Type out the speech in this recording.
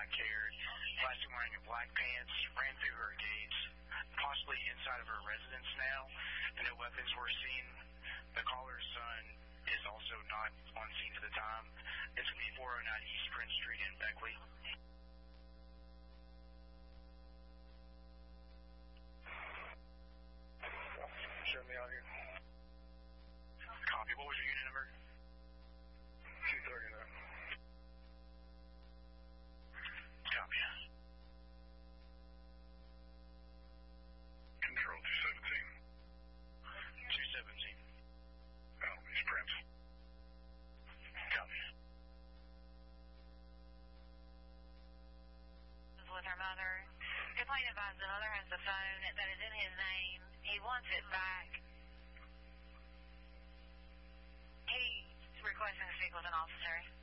black-haired, plastic wearing in black pants, ran through her gates, possibly inside of her residence now. And no weapons were seen. The caller's son is also not on scene at the time. It's going to be 409 East Prince Street in Beckley. Show me out here. Copy. What was your unit number? 239. Copy. Control 217. 217. East Prince. Copy. With her mother. Complaint advised the mother has the phone that is in his name. He wants it back. He's requesting to speak with an officer.